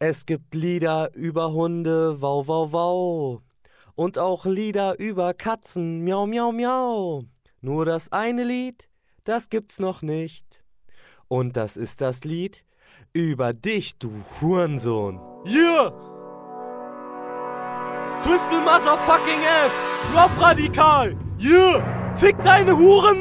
Es gibt Lieder über Hunde, wow, wow, wow. Und auch Lieder über Katzen, miau, miau, miau. Nur das eine Lied, das gibt's noch nicht. Und das ist das Lied über dich, du Hurensohn. Yeah! Crystal Motherfucking F! Rough Radikal! Yeah! Fick deine Huren!